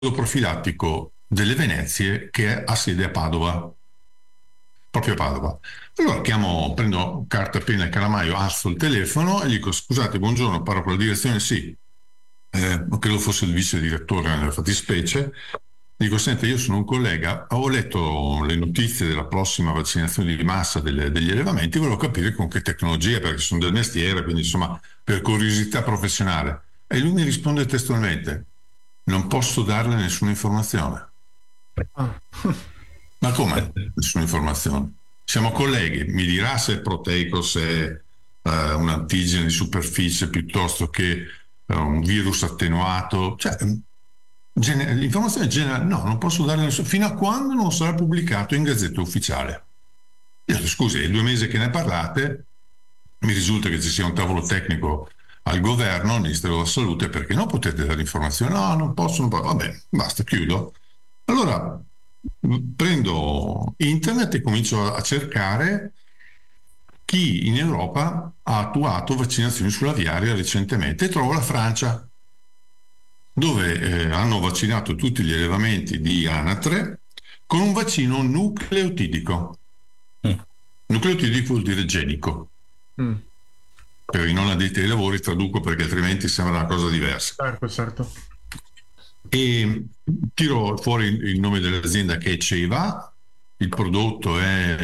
profilattico delle Venezie che ha sede a Padova, proprio a Padova. Allora prendo carta, penna e calamaio, alzo il telefono e gli dico: scusate, buongiorno, parlo con la direzione? Sì, credo fosse il vice direttore nella fattispecie. Dico: senta, io sono un collega, ho letto le notizie della prossima vaccinazione di massa degli allevamenti, volevo capire con che tecnologia, perché sono del mestiere, quindi insomma per curiosità professionale. E lui mi risponde testualmente: non posso darle nessuna informazione. Ah. Ma come nessuna informazione? Siamo colleghi, mi dirà se è proteico, se è un antigene di superficie piuttosto che un virus attenuato. Cioè, l'informazione generale, no, non posso darle nessuna, fino a quando non sarà pubblicato in Gazzetta Ufficiale. Io dico: scusi, è 2 mesi che ne parlate, mi risulta che ci sia un tavolo tecnico al governo, al Ministero della Salute, perché non potete dare informazioni? No, non posso, non posso. Vabbè, basta, chiudo. Allora prendo internet e comincio a cercare chi in Europa ha attuato vaccinazioni sull'aviaria recentemente e trovo la Francia, dove hanno vaccinato tutti gli allevamenti di anatre con un vaccino nucleotidico. Mm. Nucleotidico vuol dire genico. Mm. Per i non addetti ai lavori traduco perché altrimenti sembra una cosa diversa. Certo, certo. E tiro fuori il nome dell'azienda, che è Ceva, il prodotto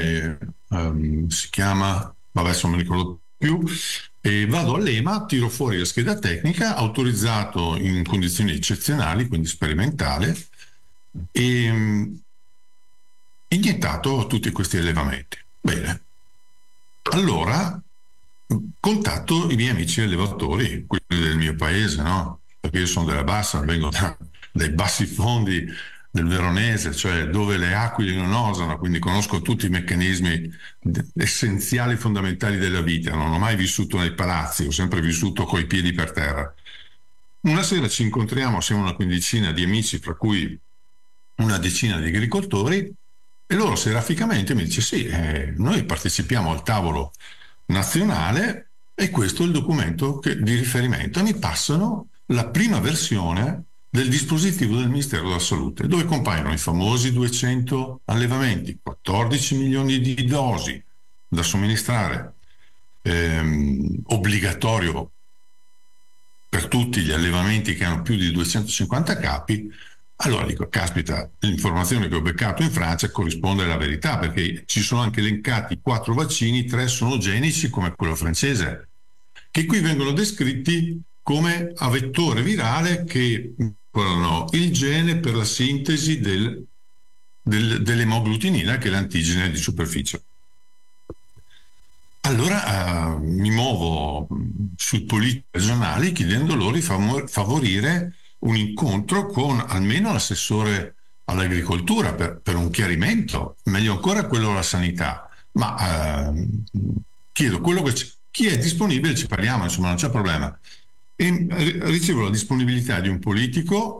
si chiama, vabbè, non mi ricordo più, e vado all'EMA, tiro fuori la scheda tecnica, autorizzato in condizioni eccezionali, quindi sperimentale, e iniettato a tutti questi allevamenti. Bene, allora contatto i miei amici allevatori, quelli del mio paese, no? Perché io sono della bassa, vengo dai bassi fondi del Veronese, cioè dove le aquile non osano, quindi conosco tutti i meccanismi essenziali, fondamentali della vita. Non ho mai vissuto nei palazzi, ho sempre vissuto coi piedi per terra. Una sera ci incontriamo, siamo una quindicina di amici, fra cui una decina di agricoltori, e loro seraficamente mi dice: sì, noi partecipiamo al tavolo nazionale e questo è il documento di riferimento. E mi passano la prima versione del dispositivo del Ministero della Salute, dove compaiono i famosi 200 allevamenti, 14 milioni di dosi da somministrare, obbligatorio per tutti gli allevamenti che hanno più di 250 capi. Allora dico: caspita, l'informazione che ho beccato in Francia corrisponde alla verità, perché ci sono anche elencati 4 vaccini, 3 sono genici come quello francese, che qui vengono descritti come a vettore virale, che hanno il gene per la sintesi dell'emoglutinina, che è l'antigene di superficie. Allora mi muovo sui politici regionali chiedendo loro di favorire un incontro con almeno l'assessore all'agricoltura per un chiarimento, meglio ancora quello alla sanità. Ma chiedo chi è disponibile, ci parliamo, insomma, non c'è problema. E ricevo la disponibilità di un politico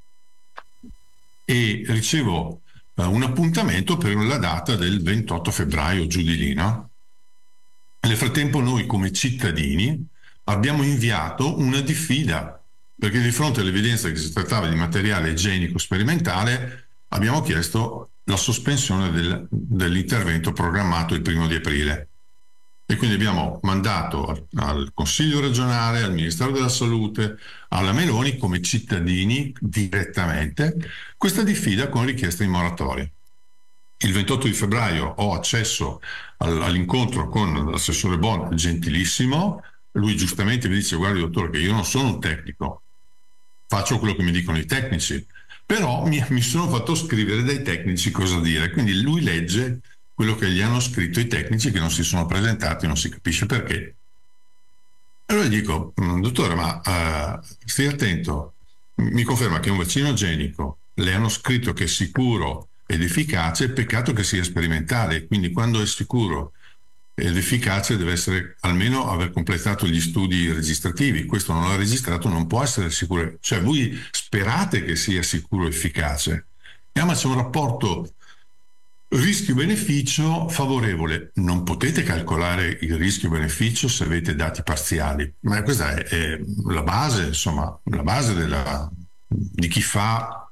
e ricevo un appuntamento per la data del 28 febbraio, giù di lì, no? Nel frattempo noi come cittadini abbiamo inviato una diffida, perché di fronte all'evidenza che si trattava di materiale igienico sperimentale abbiamo chiesto la sospensione dell'intervento programmato il 1° aprile. E quindi abbiamo mandato al Consiglio regionale, al Ministero della Salute, alla Meloni come cittadini direttamente questa diffida con richiesta di moratoria. Il 28 di febbraio ho accesso all'incontro con l'assessore Bon, gentilissimo. Lui giustamente mi dice: guardi dottore, che io non sono un tecnico, faccio quello che mi dicono i tecnici, però mi sono fatto scrivere dai tecnici cosa dire, quindi lui legge quello che gli hanno scritto i tecnici che non si sono presentati, non si capisce perché. Allora gli dico: dottore, ma stia attento, mi conferma che è un vaccino genico, le hanno scritto che è sicuro ed efficace, peccato che sia sperimentale, quindi quando è sicuro ed efficace deve essere almeno aver completato gli studi registrativi. Questo non l'ha registrato, non può essere sicuro. Cioè voi sperate che sia sicuro e efficace, ma c'è un rapporto rischio-beneficio favorevole. Non potete calcolare il rischio-beneficio se avete dati parziali, ma questa è la base, insomma, la base di chi fa